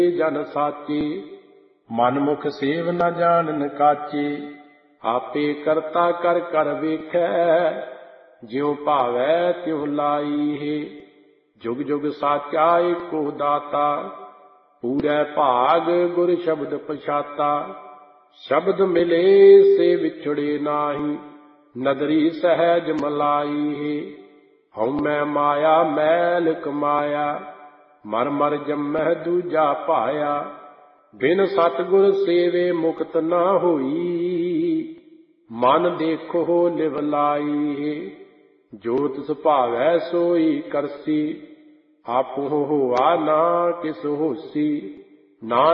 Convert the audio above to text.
ਜਨ ਸਾਚੇ। ਮਨ ਮੁਖ ਸੇਵ ਨ ਜਾਣਨ ਕਾਚੇ। ਆਪੇ ਕਰਤਾ ਕਰ ਕਰ ਵੇਖੈ। ਜਿਉ ਭਾਵੈ ਤਿਉ ਲਾਈ। ਜੁਗ ਜੁਗ ਸਾਚਾ ਏਕੋ ਦਾਤਾ। ਪੂਰੈ ਭਾਗ ਗੁਰ ਸ਼ਬਦ ਪਛਾਤਾ। ਸ਼ਬਦ ਮਿਲੇ ਸੇ ਵਿਛੜੇ ਨਾਹੀ। ਨਦਰੀ ਸਹਿਜ ਮਲਾਈ। ਹਉਮੈ ਮਾਇਆ ਮੈਲ ਕਮਾਇਆ। ਮਰ ਮਰ ਜੰਮਹਿ ਦੂਜਾ ਭਾਇਆ। ਬਿਨ ਸਤਿਗੁਰ ਸੇਵੇ ਮੁਕਤ ਨਾ ਹੋਈ। ਮਨ ਦੇਖੋ ਲਿਵ ਲਾਈ। ਜੋ ਤਿਸ ਭਾਵੈ ਸੋਈ ਕਰਸੀ। ਆਪੋ ਹੋਆ ਨਾ ਕਿਸ ਹੋਸੀ। ਨਾ